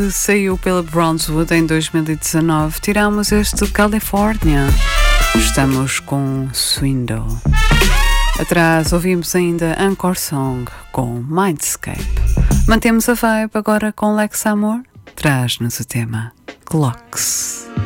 Saiu pela Bronzewood em 2019. Tiramos este California. Estamos com Swindle. Atrás ouvimos ainda Anchor Song com Mindscape. Mantemos a vibe agora com Lex Amor. Traz-nos o tema Clocks.